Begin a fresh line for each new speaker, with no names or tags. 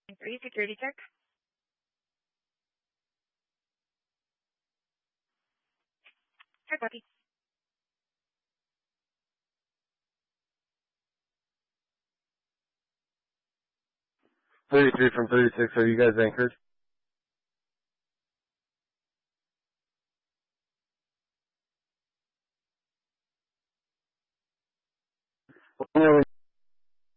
Three security check. Check copy.
33 from 36, are you guys anchored? Nearly